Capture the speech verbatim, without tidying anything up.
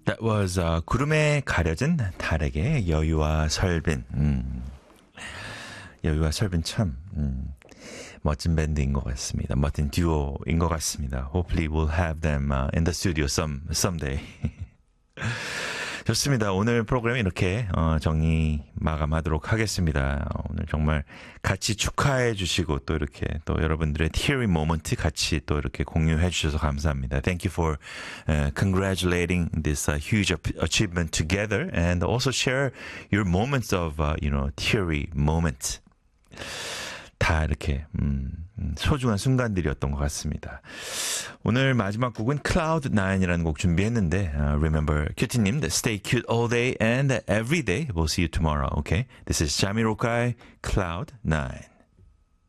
That was uh, 구름에 가려진 달에게 여유와 설빈. 음. 여유와 설빈 참 음. 멋진 밴드인 것 같습니다. 멋진 듀오인 것 같습니다. Hopefully we'll have them uh, in the studio some someday. 좋습니다. 오늘 프로그램 이렇게 어, 정리 마감하도록 하겠습니다. 오늘 정말 같이 축하해 주시고 또 이렇게 또 여러분들의 teary moment 같이 또 이렇게 공유해 주셔서 감사합니다. Thank you for uh, congratulating this uh, huge achievement together and also share your moments of uh, you know teary moment. 다 이렇게 음, 소중한 순간들이었던 것 같습니다. 오늘 마지막 곡은 클라우드 나인이라는 곡 준비했는데 uh, Remember 큐티님, stay cute all day and every day. We'll see you tomorrow. Okay? This is Jamiroquai, Cloud nine.